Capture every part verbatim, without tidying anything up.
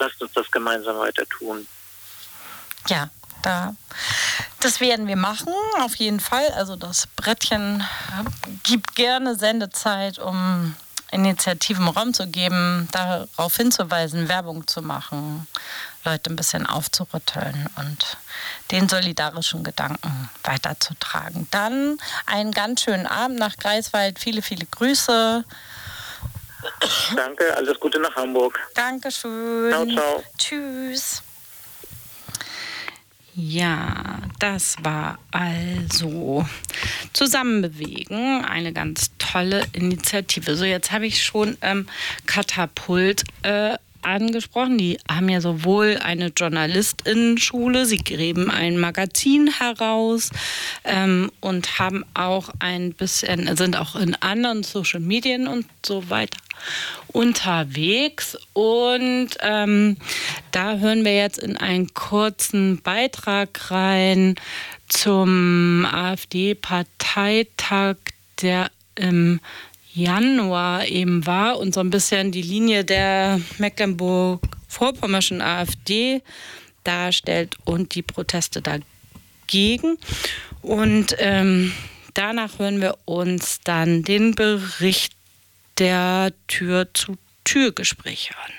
lasst uns das gemeinsam weiter tun. Ja, da, das werden wir machen, auf jeden Fall. Also das Brettchen gibt gerne Sendezeit, um Initiativen Raum zu geben, darauf hinzuweisen, Werbung zu machen, Leute ein bisschen aufzurütteln und den solidarischen Gedanken weiterzutragen. Dann einen ganz schönen Abend nach Greifswald, viele, viele Grüße. Danke, alles Gute nach Hamburg. Dankeschön. Ciao, ciao. Tschüss. Ja, das war also Zusammenbewegen, eine ganz tolle Initiative. So, jetzt habe ich schon ähm, Katapult äh, angesprochen. Die haben ja sowohl eine JournalistInnen-Schule, sie geben ein Magazin heraus ähm, und haben auch ein bisschen, sind auch in anderen Social Medien und so weiter unterwegs. Und ähm, da hören wir jetzt in einen kurzen Beitrag rein zum AfD-Parteitag, der im Januar eben war und so ein bisschen die Linie der Mecklenburg-Vorpommerschen AfD darstellt und die Proteste dagegen. Und ähm, danach hören wir uns dann den Bericht der Tür-zu-Tür-Gespräche an.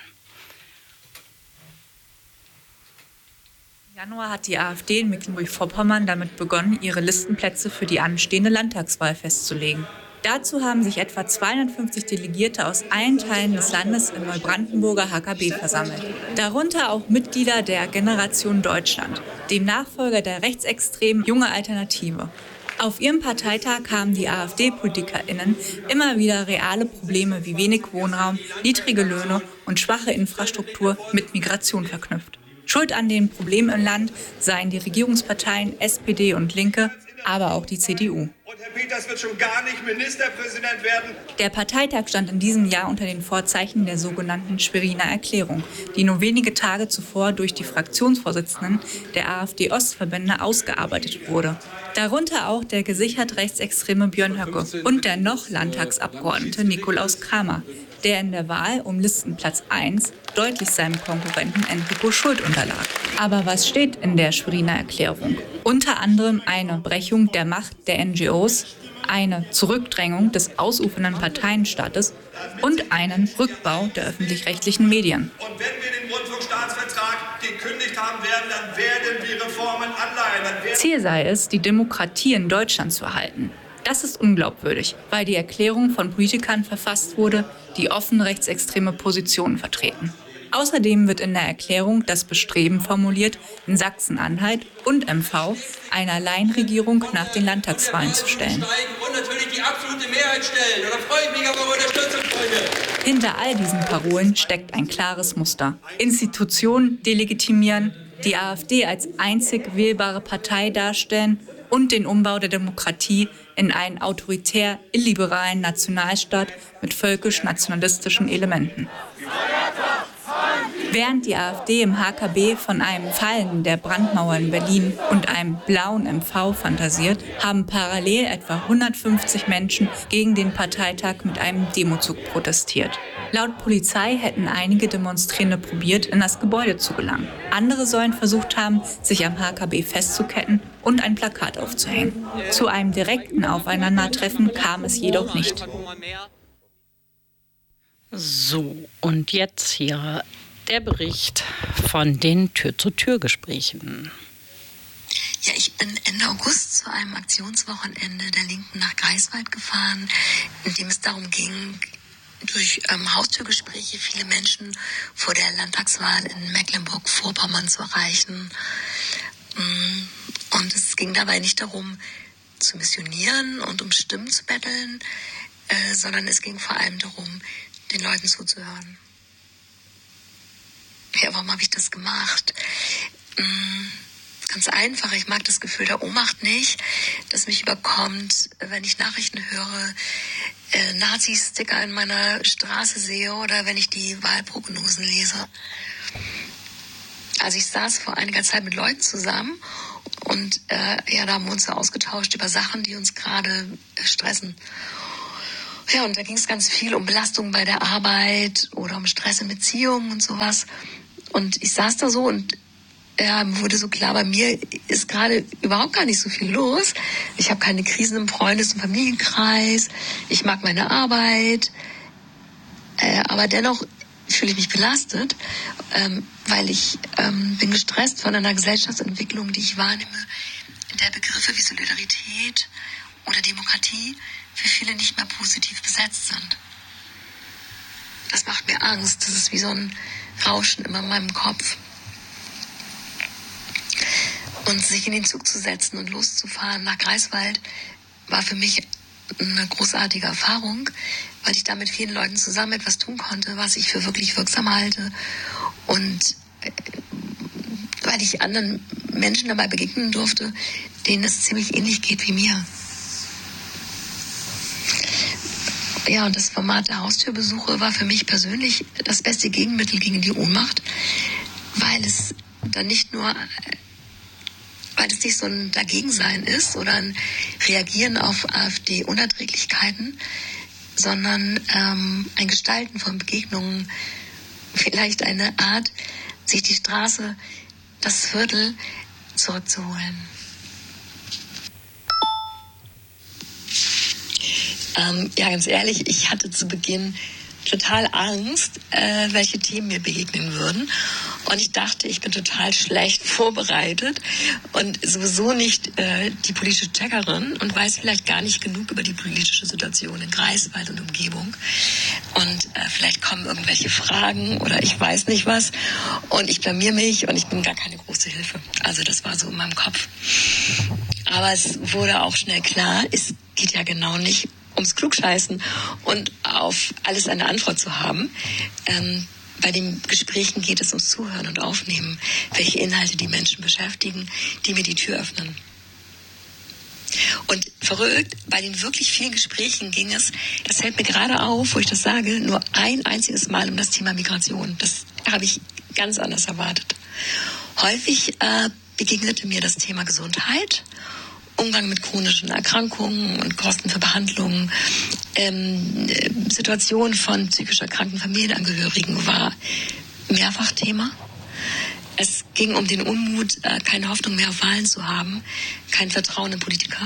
Im Januar hat die AfD in Mecklenburg-Vorpommern damit begonnen, ihre Listenplätze für die anstehende Landtagswahl festzulegen. Dazu haben sich etwa zweihundertfünfzig Delegierte aus allen Teilen des Landes im Neubrandenburger H K B versammelt. Darunter auch Mitglieder der Generation Deutschland, dem Nachfolger der rechtsextremen Junge Alternative. Auf ihrem Parteitag haben die AfD-PolitikerInnen immer wieder reale Probleme wie wenig Wohnraum, niedrige Löhne und schwache Infrastruktur mit Migration verknüpft. Schuld an den Problemen im Land seien die Regierungsparteien S P D und Linke, aber auch die C D U. Und Herr Peters wird schon gar nicht Ministerpräsident werden. Der Parteitag stand in diesem Jahr unter den Vorzeichen der sogenannten Schweriner Erklärung, die nur wenige Tage zuvor durch die Fraktionsvorsitzenden der AfD-Ostverbände ausgearbeitet wurde. Darunter auch der gesichert rechtsextreme Björn Höcke und der noch Landtagsabgeordnete Nikolaus Kramer, der in der Wahl um Listenplatz eins deutlich seinem Konkurrenten Enrico Schult unterlag. Aber was steht in der Schweriner Erklärung? Unter anderem eine Brechung der Macht der N G Os, eine Zurückdrängung des ausufernden Parteienstaates und einen Rückbau der öffentlich-rechtlichen Medien. Und wenn wir den Rundfunkstaatsvertrag gekündigt haben werden, dann werden wir Reformen anleihen. Ziel sei es, die Demokratie in Deutschland zu erhalten. Das ist unglaubwürdig, weil die Erklärung von Politikern verfasst wurde, die offen rechtsextreme Positionen vertreten. Außerdem wird in der Erklärung das Bestreben formuliert, in Sachsen-Anhalt und M V eine Alleinregierung nach den Landtagswahlen zu stellen. Und natürlich die absolute Mehrheit stellen. Da freue ich mich auf eure Unterstützung, Freunde. Hinter all diesen Parolen steckt ein klares Muster. Institutionen delegitimieren, die AfD als einzig wählbare Partei darstellen und den Umbau der Demokratie in einen autoritär illiberalen Nationalstaat mit völkisch-nationalistischen Elementen. Während die AfD im H K B von einem Fallen der Brandmauer in Berlin und einem blauen M V fantasiert, haben parallel etwa hundertfünfzig Menschen gegen den Parteitag mit einem Demozug protestiert. Laut Polizei hätten einige Demonstrierende probiert, in das Gebäude zu gelangen. Andere sollen versucht haben, sich am H K B festzuketten und ein Plakat aufzuhängen. Zu einem direkten Aufeinandertreffen kam es jedoch nicht. So, und jetzt hier der Bericht von den Tür-zu-Tür-Gesprächen. Ja, ich bin Ende August zu einem Aktionswochenende der Linken nach Greifswald gefahren, in dem es darum ging, durch ähm, Haustürgespräche viele Menschen vor der Landtagswahl in Mecklenburg-Vorpommern zu erreichen. Und es ging dabei nicht darum, zu missionieren und um Stimmen zu betteln, äh, sondern es ging vor allem darum, den Leuten zuzuhören. Ja, warum habe ich das gemacht? Ganz einfach, ich mag das Gefühl der Ohnmacht nicht, das mich überkommt, wenn ich Nachrichten höre, äh, Nazi-Sticker in meiner Straße sehe oder wenn ich die Wahlprognosen lese. Also ich saß vor einiger Zeit mit Leuten zusammen und äh, ja, da haben wir uns ja ausgetauscht über Sachen, die uns gerade äh, stressen. Ja, und da ging es ganz viel um Belastungen bei der Arbeit oder um Stress in Beziehungen und sowas. Und ich saß da so und ja, wurde so klar, bei mir ist gerade überhaupt gar nicht so viel los. Ich habe keine Krisen im Freundes- und Familienkreis. Ich mag meine Arbeit. Äh, aber dennoch fühle ich mich belastet, ähm, weil ich ähm, bin gestresst von einer Gesellschaftsentwicklung, die ich wahrnehme, in der Begriffe wie Solidarität oder Demokratie für viele nicht mehr positiv besetzt sind. Das macht mir Angst. Das ist wie so ein Rauschen immer in meinem Kopf. Und sich in den Zug zu setzen und loszufahren nach Greifswald war für mich eine großartige Erfahrung, weil ich da mit vielen Leuten zusammen etwas tun konnte, was ich für wirklich wirksam halte. Und weil ich anderen Menschen dabei begegnen durfte, denen es ziemlich ähnlich geht wie mir. Ja, und das Format der Haustürbesuche war für mich persönlich das beste Gegenmittel gegen die Ohnmacht, weil es dann nicht nur... weil es nicht so ein Dagegensein ist oder ein Reagieren auf AfD-Unerträglichkeiten, sondern ähm, ein Gestalten von Begegnungen, vielleicht eine Art, sich die Straße, das Viertel zurückzuholen. Ähm, ja, ganz ehrlich, ich hatte zu Beginn total Angst, äh, welche Themen mir begegnen würden. Und ich dachte, ich bin total schlecht vorbereitet und sowieso nicht äh, die politische Checkerin und weiß vielleicht gar nicht genug über die politische Situation in Greifswald und Umgebung. Und äh, vielleicht kommen irgendwelche Fragen oder ich weiß nicht was. Und ich blamier mich und ich bin gar keine große Hilfe. Also das war so in meinem Kopf. Aber es wurde auch schnell klar, es geht ja genau nicht ums Klugscheißen und auf alles eine Antwort zu haben. Ähm, bei den Gesprächen geht es ums Zuhören und Aufnehmen, welche Inhalte die Menschen beschäftigen, die mir die Tür öffnen. Und verrückt, bei den wirklich vielen Gesprächen ging es, das fällt mir gerade auf, wo ich das sage, nur ein einziges Mal um das Thema Migration. Das habe ich ganz anders erwartet. Häufig äh, begegnete mir das Thema Gesundheit, Umgang mit chronischen Erkrankungen und Kosten für Behandlungen, ähm, Situation von psychisch erkrankten Familienangehörigen war mehrfach Thema. Es ging um den Unmut, äh, keine Hoffnung mehr auf Wahlen zu haben, kein Vertrauen in Politiker.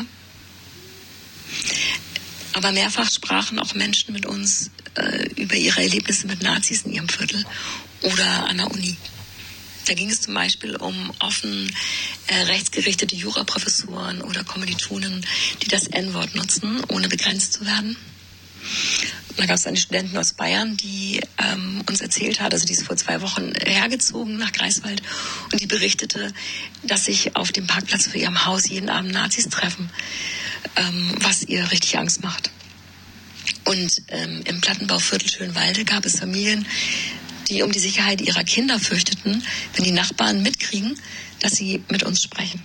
Aber mehrfach sprachen auch Menschen mit uns äh, über ihre Erlebnisse mit Nazis in ihrem Viertel oder an der Uni. Da ging es zum Beispiel um offen äh, rechtsgerichtete Juraprofessoren oder Kommilitonen, die das En-Wort nutzen, ohne begrenzt zu werden. Und da gab es eine Studentin aus Bayern, die ähm, uns erzählt hat, also die ist vor zwei Wochen hergezogen nach Greifswald und die berichtete, dass sich auf dem Parkplatz vor ihrem Haus jeden Abend Nazis treffen, ähm, was ihr richtig Angst macht. Und ähm, im Plattenbauviertel Schönwalde gab es Familien, die um die Sicherheit ihrer Kinder fürchteten, wenn die Nachbarn mitkriegen, dass sie mit uns sprechen.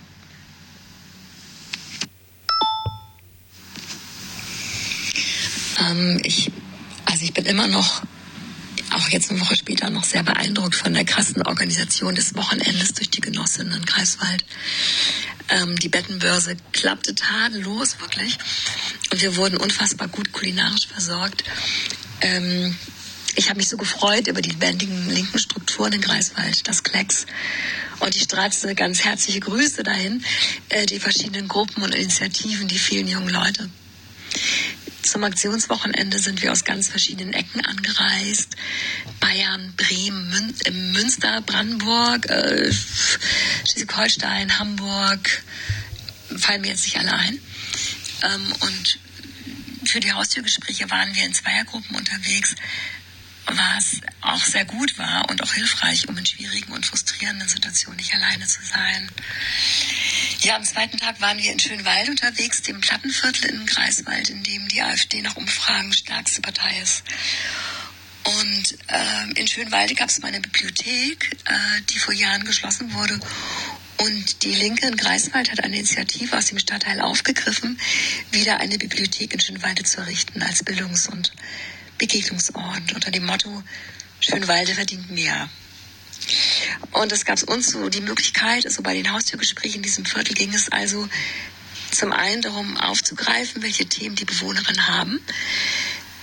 Ähm, ich, also ich bin immer noch, auch jetzt eine Woche später, noch sehr beeindruckt von der krassen Organisation des Wochenendes durch die Genossinnen in Greifswald. Ähm, die Bettenbörse klappte tadellos, wirklich. Und wir wurden unfassbar gut kulinarisch versorgt. Ähm, Ich habe mich so gefreut über die lebendigen linken Strukturen in Greifswald, das Klecks. Und ich stratzte ganz herzliche Grüße dahin, äh, die verschiedenen Gruppen und Initiativen, die vielen jungen Leute. Zum Aktionswochenende sind wir aus ganz verschiedenen Ecken angereist. Bayern, Bremen, Mün- äh, Münster, Brandenburg, äh, Schleswig-Holstein, Hamburg, fallen mir jetzt nicht alle ein. Ähm, und für die Haustürgespräche waren wir in Zweiergruppen unterwegs, was auch sehr gut war und auch hilfreich, um in schwierigen und frustrierenden Situationen nicht alleine zu sein. Ja, am zweiten Tag waren wir in Schönwald unterwegs, dem Plattenviertel in Greifswald, in dem die AfD nach Umfragen stärkste Partei ist. Und äh, in Schönwalde gab es mal eine Bibliothek, äh, die vor Jahren geschlossen wurde. Und die Linke in Greifswald hat eine Initiative aus dem Stadtteil aufgegriffen, wieder eine Bibliothek in Schönwalde zu errichten als Bildungs- und Begegnungsort unter dem Motto Schönwalde verdient mehr. Und es gab uns so die Möglichkeit, also bei den Haustürgesprächen in diesem Viertel ging es also zum einen darum aufzugreifen, welche Themen die Bewohnerinnen haben,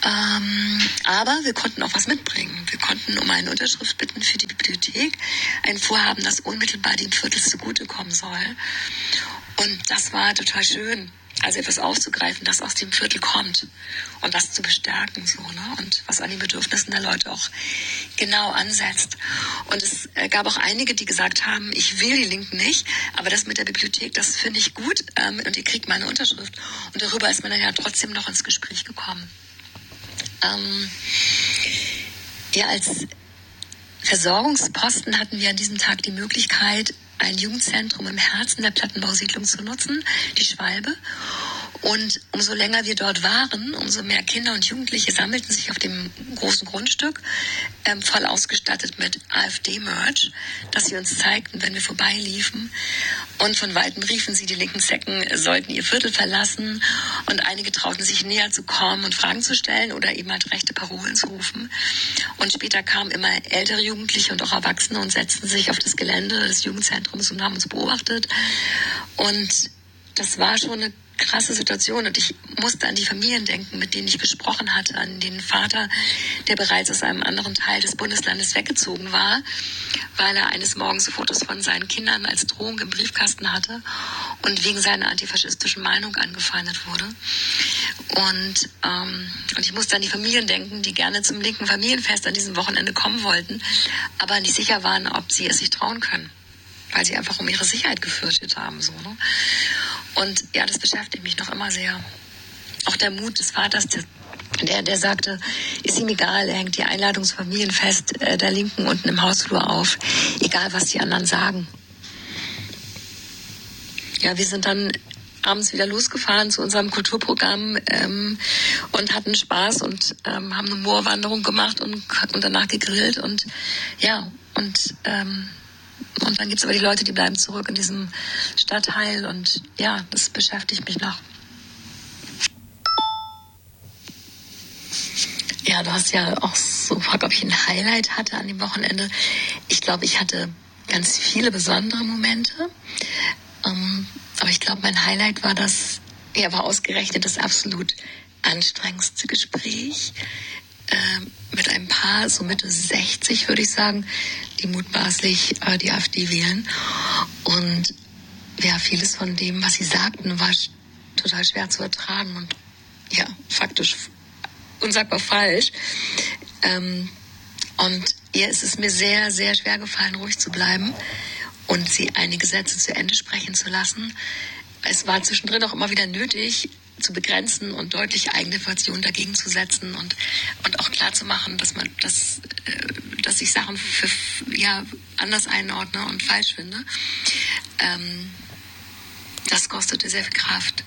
Ähm, aber wir konnten auch was mitbringen. Wir konnten um eine Unterschrift bitten für die Bibliothek. Ein Vorhaben, das unmittelbar dem Viertel zugutekommen soll. Und das war total schön. Also etwas aufzugreifen, das aus dem Viertel kommt und das zu bestärken, so, ne? Und was an den Bedürfnissen der Leute auch genau ansetzt. Und es äh, gab auch einige, die gesagt haben, ich will die Linken nicht, aber das mit der Bibliothek, das finde ich gut ähm, und ihr kriegt meine Unterschrift. Und darüber ist man dann ja trotzdem noch ins Gespräch gekommen. Ähm, ja, als Versorgungsposten hatten wir an diesem Tag die Möglichkeit, ein Jugendzentrum im Herzen der Plattenbausiedlung zu nutzen, die Schwalbe. Und umso länger wir dort waren, umso mehr Kinder und Jugendliche sammelten sich auf dem großen Grundstück, ähm, voll ausgestattet mit AfD-Merch, das sie uns zeigten, wenn wir vorbeiliefen. Und von Weitem riefen sie, die linken Zecken sollten ihr Viertel verlassen. Und einige trauten sich näher zu kommen und Fragen zu stellen oder eben halt rechte Parolen zu rufen. Und später kamen immer ältere Jugendliche und auch Erwachsene und setzten sich auf das Gelände des Jugendzentrums und haben uns beobachtet. Und das war schon eine krasse Situation und ich musste an die Familien denken, mit denen ich gesprochen hatte, an den Vater, der bereits aus einem anderen Teil des Bundeslandes weggezogen war, weil er eines Morgens Fotos von seinen Kindern als Drohung im Briefkasten hatte und wegen seiner antifaschistischen Meinung angefeindet wurde. Und, ähm, und ich musste an die Familien denken, die gerne zum linken Familienfest an diesem Wochenende kommen wollten, aber nicht sicher waren, ob sie es sich trauen können, weil sie einfach um ihre Sicherheit gefürchtet haben. So, ne? Und ja, das beschäftigt mich noch immer sehr. Auch der Mut des Vaters, der, der sagte, ist ihm egal, er hängt die Einladung zum Familienfest äh, der Linken unten im Hausflur auf, egal was die anderen sagen. Ja, wir sind dann abends wieder losgefahren zu unserem Kulturprogramm ähm, und hatten Spaß und ähm, haben eine Moorwanderung gemacht und, und danach gegrillt und ja, und ähm, Und dann gibt es aber die Leute, die bleiben zurück in diesem Stadtteil. Und ja, das beschäftigt mich noch. Ja, du hast ja auch so gefragt, ob ich ein Highlight hatte an dem Wochenende. Ich glaube, ich hatte ganz viele besondere Momente. Ähm, aber ich glaube, mein Highlight war das, ja, war ausgerechnet das absolut anstrengendste Gespräch. Ähm, mit einem Paar, so Mitte sechzig, würde ich sagen, die mutmaßlich äh, die AfD wählen. Und ja, vieles von dem, was sie sagten, war sch- total schwer zu ertragen und ja, faktisch unsagbar falsch. Ähm, und ihr ist es mir sehr, sehr schwer gefallen, ruhig zu bleiben und sie einige Sätze zu Ende sprechen zu lassen. Es war zwischendrin auch immer wieder nötig, zu begrenzen und deutliche eigene Versionen dagegen zu setzen und, und auch klar zu machen, dass man, dass, äh, dass ich Sachen für, ja, anders einordne und falsch finde. Ähm, das kostete sehr viel Kraft.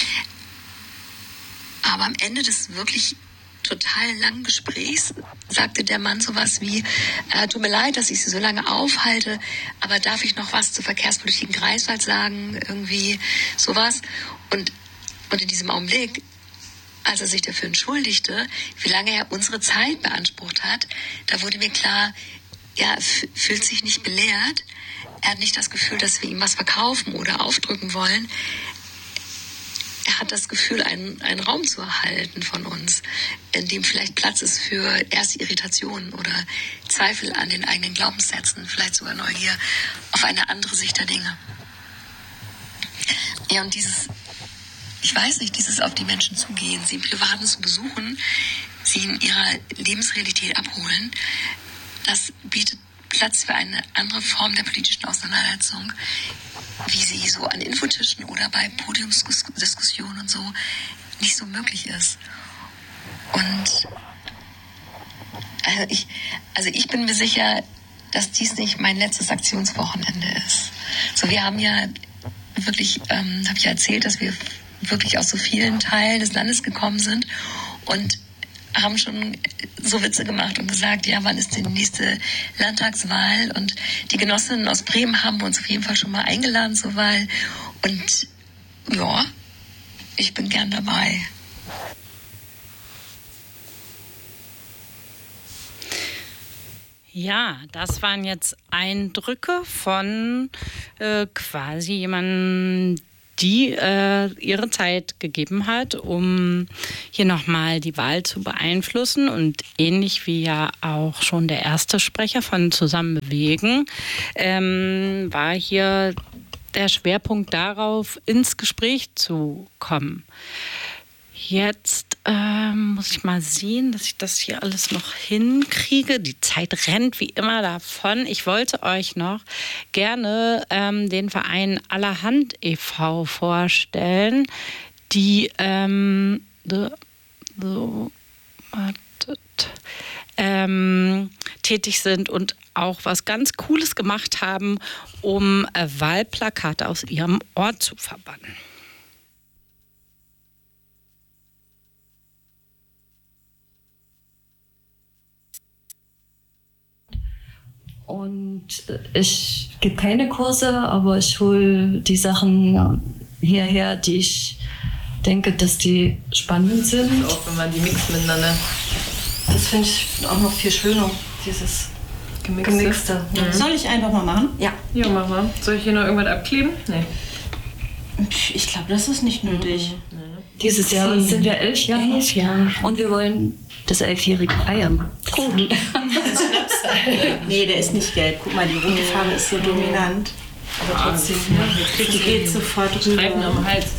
Aber am Ende des wirklich total langen Gesprächs sagte der Mann sowas wie, äh, tut mir leid, dass ich Sie so lange aufhalte, aber darf ich noch was zur Verkehrspolitik in Greifswald sagen? Irgendwie sowas. Und Und in diesem Augenblick, als er sich dafür entschuldigte, wie lange er unsere Zeit beansprucht hat, da wurde mir klar, er f- fühlt sich nicht belehrt. Er hat nicht das Gefühl, dass wir ihm was verkaufen oder aufdrücken wollen. Er hat das Gefühl, einen, einen Raum zu erhalten von uns, in dem vielleicht Platz ist für erste Irritationen oder Zweifel an den eigenen Glaubenssätzen, vielleicht sogar Neugier auf eine andere Sicht der Dinge. Ja, und dieses Ich weiß nicht, dieses auf die Menschen zugehen, sie im Privaten zu besuchen, sie in ihrer Lebensrealität abholen, das bietet Platz für eine andere Form der politischen Auseinandersetzung, wie sie so an Infotischen oder bei Podiumsdiskussionen und so nicht so möglich ist. Und also ich, also ich bin mir sicher, dass dies nicht mein letztes Aktionswochenende ist. So, wir haben ja wirklich, ähm, habe ich ja erzählt, dass wir wirklich aus so vielen Teilen des Landes gekommen sind und haben schon so Witze gemacht und gesagt, ja, wann ist die nächste Landtagswahl? Und die Genossinnen aus Bremen haben uns auf jeden Fall schon mal eingeladen zur Wahl. Und ja, ich bin gern dabei. Ja, das waren jetzt Eindrücke von äh, quasi jemandem, die äh, ihre Zeit gegeben hat, um hier nochmal die Wahl zu beeinflussen. Und ähnlich wie ja auch schon der erste Sprecher von Zusammen bewegen, ähm, war hier der Schwerpunkt darauf, ins Gespräch zu kommen. Jetzt ähm, muss ich mal sehen, dass ich das hier alles noch hinkriege. Die Zeit rennt wie immer davon. Ich wollte euch noch gerne ähm, den Verein Allerhand e V vorstellen, die ähm, so, wartet, ähm, tätig sind und auch was ganz Cooles gemacht haben, um äh, Wahlplakate aus ihrem Ort zu verbannen. Und ich gebe keine Kurse, aber ich hole die Sachen hierher, die ich denke, dass die spannend sind. Auch wenn man die mixt miteinander. Das finde ich auch noch viel schöner, dieses Gemixte. Gemixte. Mhm. Soll ich einfach mal machen? Ja. Ja, mach mal. Soll ich hier noch irgendwas abkleben? Nee. Ich glaube, das ist nicht nötig. Mhm. Dieses Jahr sind wir elf Jahre. Elf Jahre. Und wir wollen das elfjährige feiern. Gut. Nee, der ist nicht gelb. Guck mal, die rote Farbe ist so dominant. Aber trotzdem, ja, die geht sofort Streifen rüber. am Hals.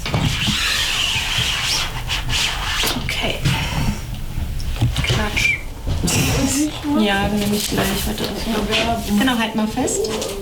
Okay. Klatsch. Ja, dann nehme ich gleich. Warte, das genau, halt mal fest.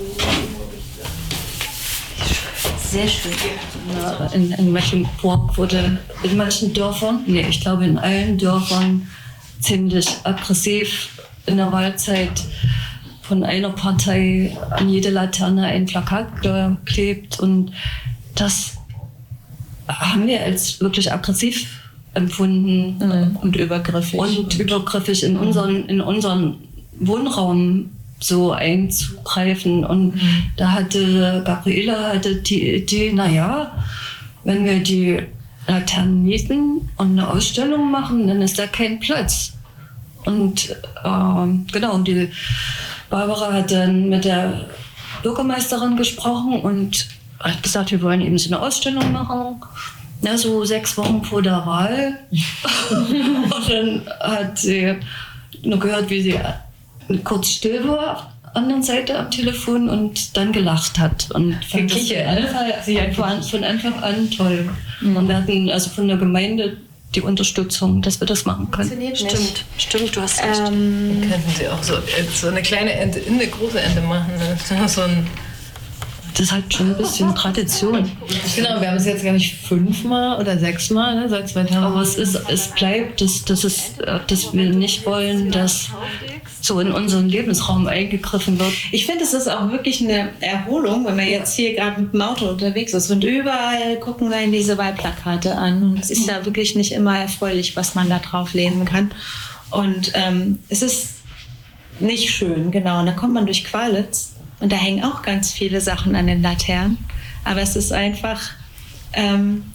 Sehr schön. In, in Mecklenburg wurde in manchen Dörfern, nee, ich glaube in allen Dörfern, ziemlich aggressiv in der Wahlzeit von einer Partei an jede Laterne ein Plakat geklebt. Und das haben wir als wirklich aggressiv empfunden. Mhm. Und übergriffig. Und übergriffig in unseren, in unseren Wohnraum so einzugreifen. Und mhm. da hatte Gabriela hatte die Idee, naja, wenn wir die Laternen mieten und eine Ausstellung machen, dann ist da kein Platz. Und ähm, genau, und die Barbara hat dann mit der Bürgermeisterin gesprochen und hat gesagt, wir wollen eben so eine Ausstellung machen. Ja, so sechs Wochen vor der Wahl. Und dann hat sie nur gehört, wie sie kurz still war auf der anderen Seite am Telefon und dann gelacht hat. Und fand das von Anfang, von Anfang an toll. Mhm. Und wir hatten also von der Gemeinde die Unterstützung, dass wir das machen können. Stimmt, stimmt, du hast recht. Ähm, Dann könnten sie auch so, so eine kleine Ente in eine große Ente machen. Ne? So ein Das ist halt schon ein bisschen Tradition. Genau, wir haben es jetzt gar nicht fünfmal oder sechsmal, ne, seit zweitausend. Aber es, ist, es bleibt, dass, dass, es, dass wir nicht wollen, dass so in unseren Lebensraum eingegriffen wird. Ich finde, es ist auch wirklich eine Erholung, wenn man jetzt hier gerade mit dem Auto unterwegs ist und überall gucken wir diese Wahlplakate an. Und es ist ja wirklich nicht immer erfreulich, was man da drauf lesen kann. Und ähm, es ist nicht schön, genau. Und dann kommt man durch Qualitz und da hängen auch ganz viele Sachen an den Laternen. Aber es ist einfach ähm,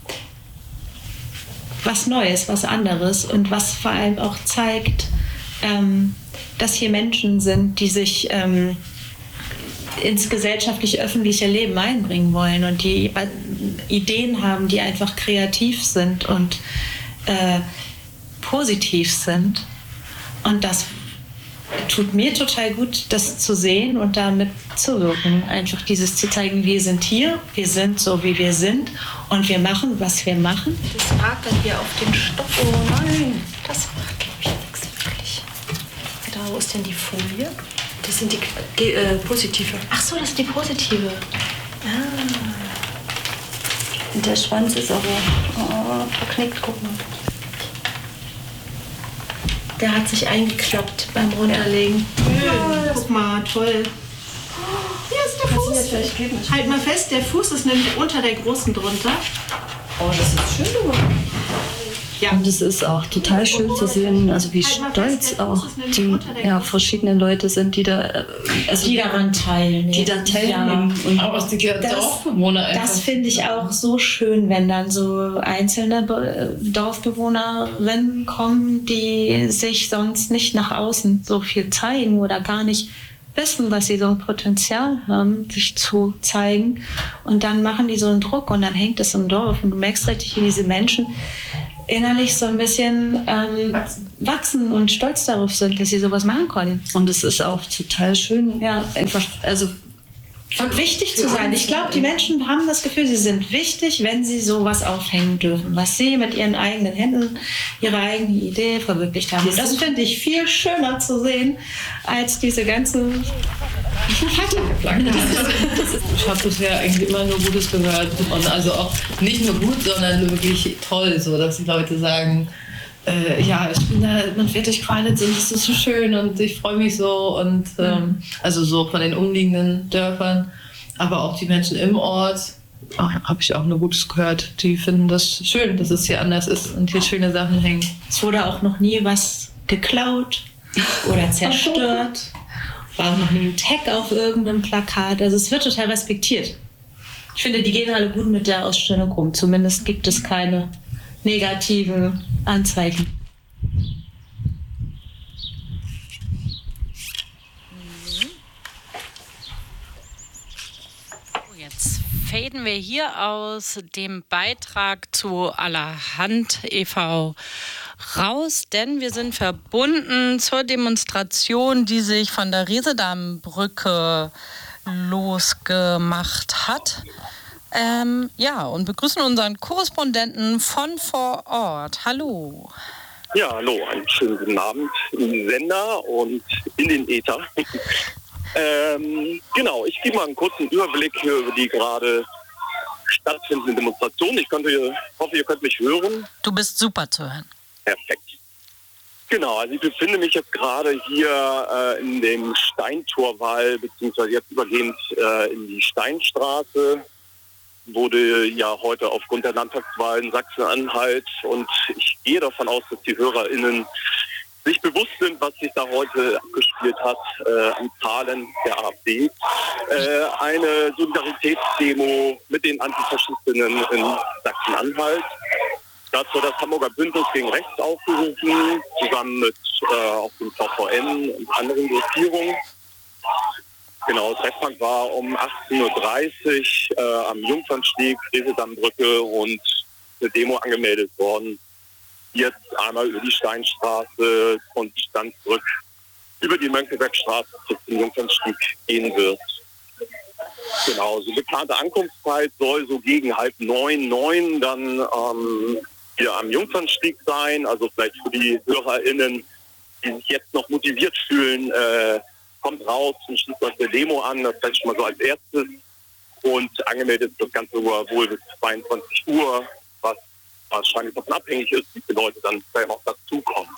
was Neues, was anderes und was vor allem auch zeigt, ähm, dass hier Menschen sind, die sich ähm, ins gesellschaftlich-öffentliche Leben einbringen wollen und die Ideen haben, die einfach kreativ sind und äh, positiv sind. Und das tut mir total gut, das zu sehen und damit zu wirken. Einfach dieses zu zeigen, wir sind hier, wir sind so, wie wir sind und wir machen, was wir machen. Das ragt dann hier auf den Stoff. Oh nein, das macht, glaube ich, nichts wirklich. Da, wo ist denn die Folie? Das sind die äh, positive. Ach so, das ist die positive. Ah. Und der Schwanz ist aber oh, verknickt, guck mal. Der hat sich eingekloppt beim Runterlegen. Ja, guck mal, toll. Hier ist der Fuß. Halt mal fest, der Fuß ist nämlich unter der großen drunter. Oh, das ist schön gemacht. Ja. Und es ist auch total schön zu sehen, also wie stolz auch die ja, verschiedenen Leute sind, die da, also die daran teilnehmen. Die da teilnehmen. Ja. Und aber es die Dorfbewohner einfach. Das finde ich auch so schön, wenn dann so einzelne Dorfbewohnerinnen kommen, die sich sonst nicht nach außen so viel zeigen oder gar nicht wissen, dass sie so ein Potenzial haben, sich zu zeigen. Und dann machen die so einen Druck und dann hängt es im Dorf. Und du merkst richtig, wie diese Menschen innerlich so ein bisschen ähm, wachsen und stolz darauf sind, dass sie sowas machen können. Und es ist auch total schön, Ja, einfach, also und wichtig zu sein. Ich glaube, die Menschen haben das Gefühl, sie sind wichtig, wenn sie sowas aufhängen dürfen, was sie mit ihren eigenen Händen, ihre eigene Idee verwirklicht haben. Und das finde ich viel schöner zu sehen, als diese ganzen Ich habe bisher eigentlich immer nur Gutes gehört. Und also auch nicht nur gut, sondern wirklich toll, so dass die Leute sagen, äh, ja, ich bin da mit Fertigqualit sind, das ist so schön und ich freue mich so. Und ähm, also so von den umliegenden Dörfern, aber auch die Menschen im Ort, habe ich auch nur Gutes gehört. Die finden das schön, dass es hier anders ist und hier schöne Sachen hängen. Es wurde auch noch nie was geklaut oder zerstört. War auch noch nie ein Tag auf irgendeinem Plakat. Also es wird total respektiert. Ich finde, die gehen alle gut mit der Ausstellung um. Zumindest gibt es keine negativen Anzeichen. Jetzt faden wir hier aus dem Beitrag zu Allerhand e V raus, denn wir sind verbunden zur Demonstration, die sich von der Riesedammbrücke losgemacht hat. Ähm, ja, und begrüßen unseren Korrespondenten von vor Ort. Hallo. Ja, hallo, einen schönen guten Abend im Sender und in den Äther. ähm, genau, ich gebe mal einen kurzen Überblick über die gerade stattfindende Demonstration. Ich könnte, hoffe, ihr könnt mich hören. Du bist super zu hören. Perfekt. Genau, also ich befinde mich jetzt gerade hier äh, in dem Steintorwall, beziehungsweise jetzt übergehend äh, in die Steinstraße. Wurde ja heute aufgrund der Landtagswahl in Sachsen-Anhalt und ich gehe davon aus, dass die HörerInnen sich bewusst sind, was sich da heute abgespielt hat äh, an Zahlen der AfD. Äh, eine Solidaritätsdemo mit den Antifaschistinnen in Sachsen-Anhalt. Dazu hat das Hamburger Bündnis gegen Rechts aufgerufen, zusammen mit äh, auch dem V V N und anderen Gruppierungen. Genau, das Treffpunkt war um achtzehn Uhr dreißig äh, am Jungfernsteg, Riesedammbrücke und eine Demo angemeldet worden. Jetzt einmal über die Steinstraße und dann zurück über die Mönckebergstraße bis zum Jungfernsteg gehen wird. Genau, so geplante Ankunftszeit soll so gegen halb neun, neun dann ähm, hier am Jungfernsteg sein. Also vielleicht für die HörerInnen, die sich jetzt noch motiviert fühlen, äh, kommt raus und schließt euch der Demo an, das vielleicht schon mal so als erstes. Und angemeldet ist das Ganze wohl bis zweiundzwanzig Uhr, was wahrscheinlich davon abhängig ist, wie viele Leute dann vielleicht auch dazukommen.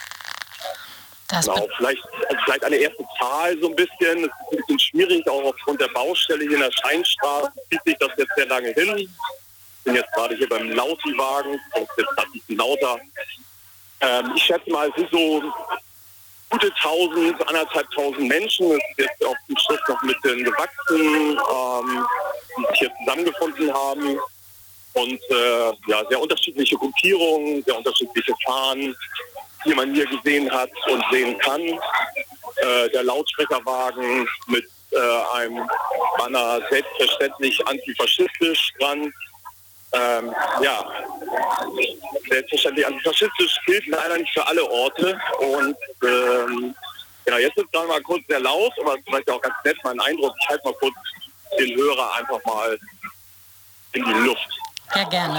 Das genau, vielleicht, also vielleicht eine erste Zahl so ein bisschen. Es ist ein bisschen schwierig, auch aufgrund der Baustelle hier in der Steinstraße zieht sich das jetzt sehr lange hin. Ich bin jetzt gerade hier beim Lauti-Wagen, das ist jetzt gerade ein bisschen lauter. Ähm, ich schätze mal, es sind so gute tausend, anderthalbtausend Menschen. Es ist jetzt auf dem Schluss noch ein bisschen gewachsen, ähm, die sich hier zusammengefunden haben. Und äh, ja, sehr unterschiedliche Gruppierungen, sehr unterschiedliche Fahnen, die man hier gesehen hat und sehen kann. Äh, der Lautsprecherwagen mit äh, einem Banner selbstverständlich antifaschistisch dran. Ähm, ja, selbstverständlich antifaschistisch gilt leider nicht für alle Orte. Und ähm, ja, jetzt ist gerade mal kurz sehr laut, aber es ist vielleicht auch ganz nett, mein Eindruck. Ich halte mal kurz den Hörer einfach mal in die Luft. Ja, gerne.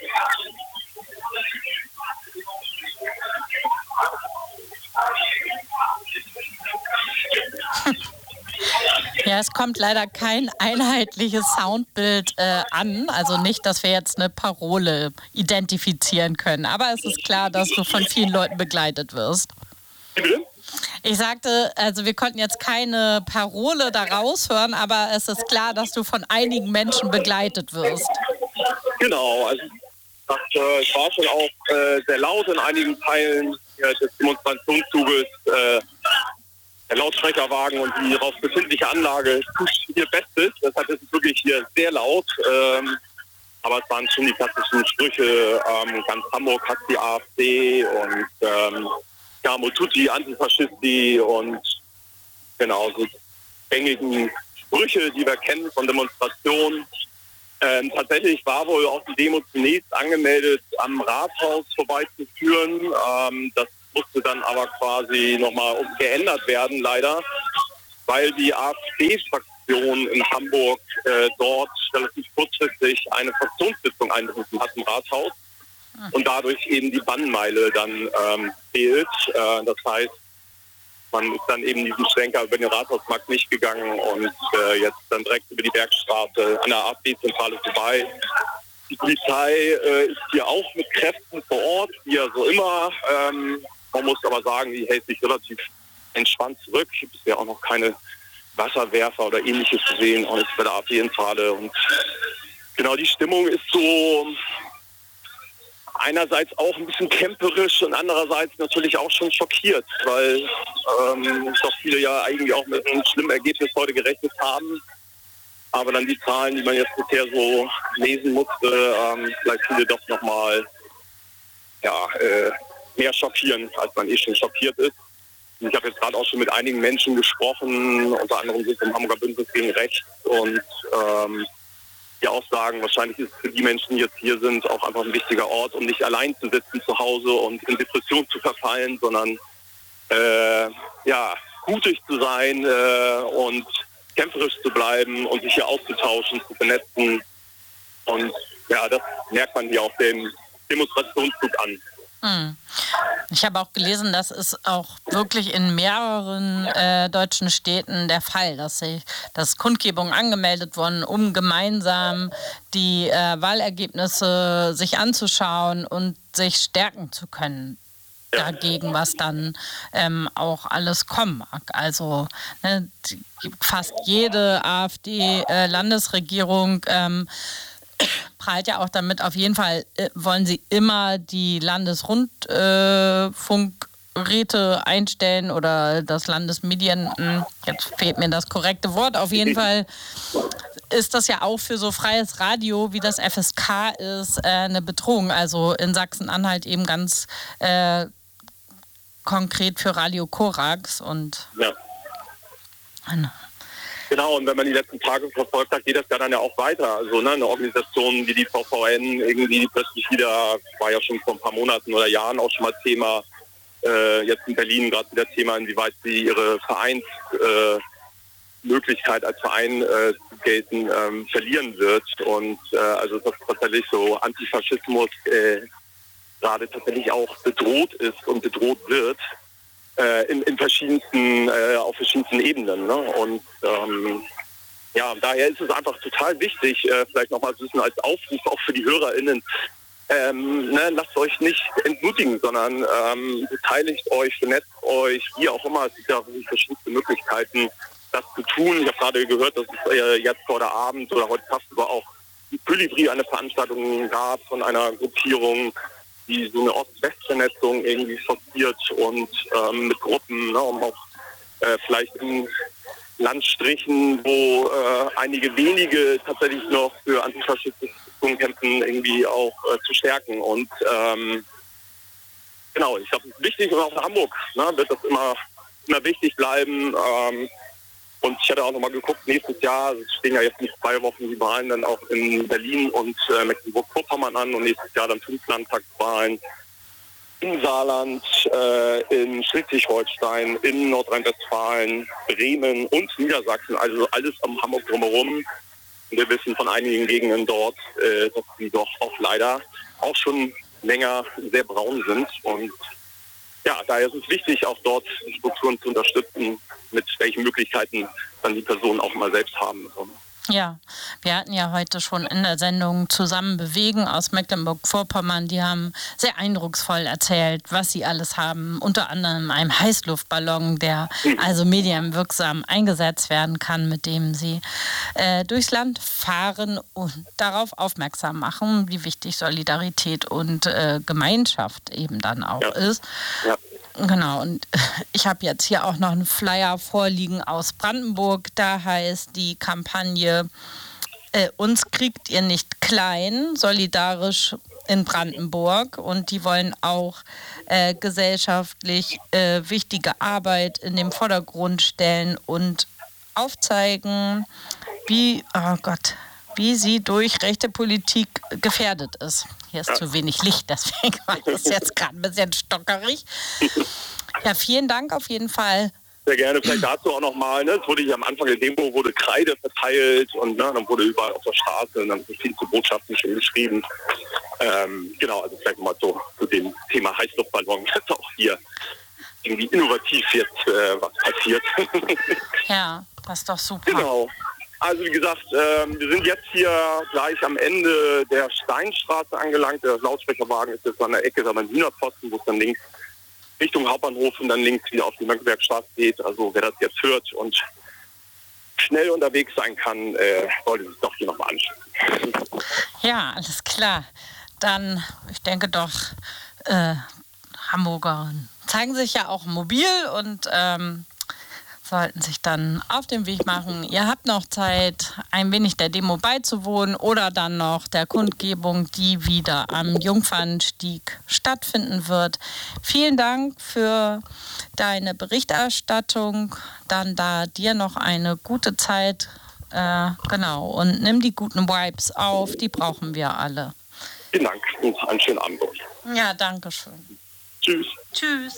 Ja, es kommt leider kein einheitliches Soundbild äh, an. Also nicht, dass wir jetzt eine Parole identifizieren können. Aber es ist klar, dass du von vielen Leuten begleitet wirst. Bitte? Ich sagte, also wir konnten jetzt keine Parole da raushören, aber es ist klar, dass du von einigen Menschen begleitet wirst. Genau, also es war schon auch äh, sehr laut in einigen Teilen ja, des Demonstrationszuges. Äh, der Lautsprecherwagen und die darauf befindliche Anlage tut ihr Bestes. Deshalb ist es wirklich hier sehr laut. Ähm, aber es waren schon die klassischen Sprüche. Ähm, ganz Hamburg hat die AfD und ähm, ja, Motuti, Antifaschisti und genau, so gängigen Sprüche, die wir kennen von Demonstrationen. Ähm, tatsächlich war wohl auch die Demo zunächst angemeldet, am Rathaus vorbeizuführen. Ähm, das musste dann aber quasi nochmal geändert werden, leider, weil die AfD-Fraktion in Hamburg äh, dort relativ kurzfristig eine Fraktionssitzung einberufen hat im Rathaus und dadurch eben die Bannmeile dann ähm, fehlt. Äh, das heißt, man ist dann eben diesen Schlenker über den Rathausmarkt nicht gegangen und äh, jetzt dann direkt über die Bergstraße an der AfD-Zentrale vorbei. Die Polizei äh, ist hier auch mit Kräften vor Ort, wie ja so immer. Ähm, man muss aber sagen, die hält sich relativ entspannt zurück. Ich habe bisher auch noch keine Wasserwerfer oder Ähnliches gesehen, auch nicht bei der AfD-Zentrale. Und genau, die Stimmung ist so einerseits auch ein bisschen kämpferisch und andererseits natürlich auch schon schockiert, weil ähm, doch viele ja eigentlich auch mit einem schlimmen Ergebnis heute gerechnet haben. Aber dann die Zahlen, die man jetzt bisher so lesen musste, ähm, vielleicht viele doch nochmal ja, äh, mehr schockieren, als man eh schon schockiert ist. Und ich habe jetzt gerade auch schon mit einigen Menschen gesprochen, unter anderem sind vom Hamburger Bündnis gegen Rechts und ähm, die auch sagen, wahrscheinlich ist es für die Menschen, die jetzt hier sind, auch einfach ein wichtiger Ort, um nicht allein zu sitzen zu Hause und in Depression zu verfallen, sondern äh, ja, mutig zu sein äh, und kämpferisch zu bleiben und sich hier auszutauschen, zu vernetzen. Und ja, das merkt man hier auf dem Demonstrationszug an. Hm. Ich habe auch gelesen, das ist auch wirklich in mehreren äh, deutschen Städten der Fall, dass, sie, dass Kundgebungen angemeldet wurden, um gemeinsam die äh, Wahlergebnisse sich anzuschauen und sich stärken zu können dagegen, was dann ähm, auch alles kommen mag. Also ne, fast jede AfD-Landesregierung ähm, prahlt ja auch damit, auf jeden Fall äh, wollen sie immer die Landesrundfunkräte äh, einstellen oder das Landesmedien, mh, jetzt fehlt mir das korrekte Wort, auf jeden Fall ist das ja auch für so freies Radio, wie das F S K ist, äh, eine Bedrohung. Also in Sachsen-Anhalt eben ganz äh, konkret für Radio Korax und ja. Genau, und wenn man die letzten Tage verfolgt hat, geht das ja dann ja auch weiter. Also ne, eine Organisation wie die V V N irgendwie plötzlich wieder, war ja schon vor ein paar Monaten oder Jahren auch schon mal Thema, äh, jetzt in Berlin gerade wieder Thema, inwieweit sie ihre Vereinsmöglichkeit äh, als Verein äh, zu gelten ähm, verlieren wird. Und äh, also dass tatsächlich so Antifaschismus äh, gerade tatsächlich auch bedroht ist und bedroht wird. Äh, in, in verschiedensten, äh, auf verschiedensten Ebenen. Ne? Und ähm, ja, daher ist es einfach total wichtig, äh, vielleicht nochmal wissen als Aufruf auch für die HörerInnen, ähm, ne, lasst euch nicht entmutigen, sondern ähm, beteiligt euch, vernetzt euch, wie auch immer. Es gibt ja verschiedenste Möglichkeiten, das zu tun. Ich habe gerade gehört, dass es äh, jetzt heute Abend oder heute tagsüber auch in Colibri eine Veranstaltung gab von einer Gruppierung, die so eine Ost-West-Vernetzung irgendwie forciert und ähm, mit Gruppen, ne, um auch äh, vielleicht in Landstrichen, wo äh, einige wenige tatsächlich noch für Antifaschismus kämpfen, irgendwie auch äh, zu stärken. Und ähm, genau, ich glaube, es ist wichtig und auch in Hamburg ne, wird das immer, immer wichtig bleiben. Ähm, Und ich hatte auch nochmal geguckt, nächstes Jahr, es stehen ja jetzt nicht zwei Wochen die Wahlen dann auch in Berlin und äh, Mecklenburg-Vorpommern an und nächstes Jahr dann fünf Landtagswahlen im Saarland, äh, in Schleswig-Holstein, in Nordrhein-Westfalen, Bremen und Niedersachsen, also alles am Hamburg drumherum. Und wir wissen von einigen Gegenden dort, äh, dass die doch auch leider auch schon länger sehr braun sind. Und ja, daher ist es wichtig, auch dort die Strukturen zu unterstützen, mit welchen Möglichkeiten dann die Personen auch mal selbst haben. Ja, wir hatten ja heute schon in der Sendung Zusammen bewegen aus Mecklenburg-Vorpommern. Die haben sehr eindrucksvoll erzählt, was sie alles haben. Unter anderem einen Heißluftballon, der also medienwirksam eingesetzt werden kann, mit dem sie äh, durchs Land fahren und darauf aufmerksam machen, wie wichtig Solidarität und äh, Gemeinschaft eben dann auch ja. ist. Ja. Genau, und ich habe jetzt hier auch noch einen Flyer vorliegen aus Brandenburg. Da heißt die Kampagne äh, Uns kriegt ihr nicht klein, solidarisch in Brandenburg. Und die wollen auch äh, gesellschaftlich äh, wichtige Arbeit in den Vordergrund stellen und aufzeigen, wie, oh Gott, wie sie durch rechte Politik gefährdet ist. Hier ist ja. zu wenig Licht, deswegen war das jetzt gerade ein bisschen stockerig. Ja, vielen Dank auf jeden Fall. Sehr gerne. Vielleicht dazu auch nochmal, ne? Es wurde hier am Anfang der Demo wurde Kreide verteilt und ne, dann wurde überall auf der Straße und dann viel zu Botschaften schon geschrieben. Ähm, genau, also vielleicht mal so zu dem Thema Heißluftballon, dass auch hier irgendwie innovativ jetzt äh, was passiert. Ja, das ist doch super. Genau. Also wie gesagt, ähm, wir sind jetzt hier gleich am Ende der Steinstraße angelangt. Der Lautsprecherwagen ist jetzt an der Ecke, da beim Hühnerpfosten, wo es dann links Richtung Hauptbahnhof und dann links wieder auf die Mönckebergstraße geht. Also wer das jetzt hört und schnell unterwegs sein kann, äh, sollte sich doch hier nochmal anschauen. Ja, alles klar. Dann, ich denke doch, äh, Hamburger zeigen sich ja auch mobil und ähm, sollten sich dann auf den Weg machen. Ihr habt noch Zeit, ein wenig der Demo beizuwohnen oder dann noch der Kundgebung, die wieder am Jungfernstieg stattfinden wird. Vielen Dank für deine Berichterstattung. Dann da dir noch eine gute Zeit. Äh, genau. Und nimm die guten Vibes auf, die brauchen wir alle. Vielen Dank und einen schönen Abend. Ja, danke schön. Tschüss. Tschüss.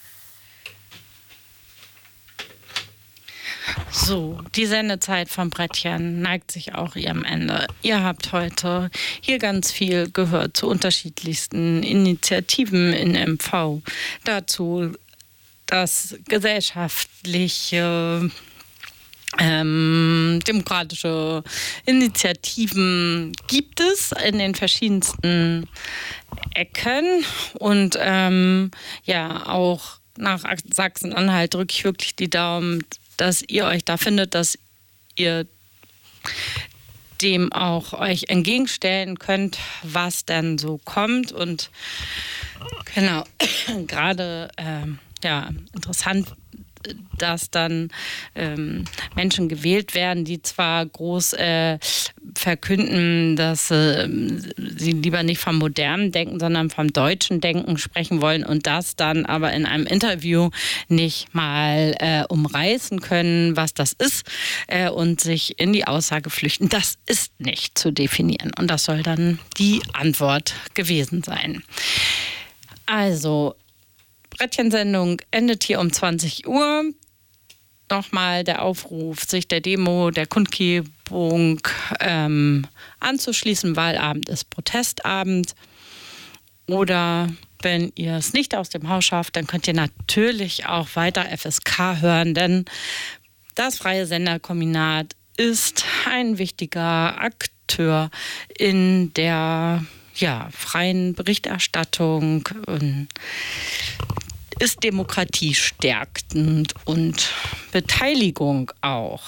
So, die Sendezeit vom Brettchen neigt sich auch ihrem Ende. Ihr habt heute hier ganz viel gehört zu unterschiedlichsten Initiativen in M V. Dazu das gesellschaftliche, ähm, demokratische Initiativen gibt es in den verschiedensten Ecken. Und ähm, ja, auch nach Sachsen-Anhalt drücke ich wirklich die Daumen, dass ihr euch da findet, dass ihr dem auch euch entgegenstellen könnt, was dann so kommt. Und genau, gerade ähm, ja, interessant, dass dann ähm, Menschen gewählt werden, die zwar groß äh, verkünden, dass äh, sie lieber nicht vom modernen Denken, sondern vom deutschen Denken sprechen wollen und das dann aber in einem Interview nicht mal äh, umreißen können, was das ist äh, und sich in die Aussage flüchten. Das ist nicht zu definieren und das soll dann die Antwort gewesen sein. Also, Brettchensendung endet hier um zwanzig Uhr. Nochmal der Aufruf, sich der Demo, der Kundgebung ähm, anzuschließen. Wahlabend ist Protestabend. Oder wenn ihr es nicht aus dem Haus schafft, dann könnt ihr natürlich auch weiter F S K hören, denn das Freie Senderkombinat ist ein wichtiger Akteur in der ja, freien Berichterstattung und ist demokratiestärkend und Beteiligung auch.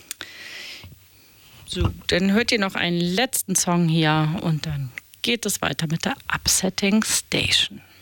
So, dann hört ihr noch einen letzten Song hier und dann geht es weiter mit der Upsetting Station.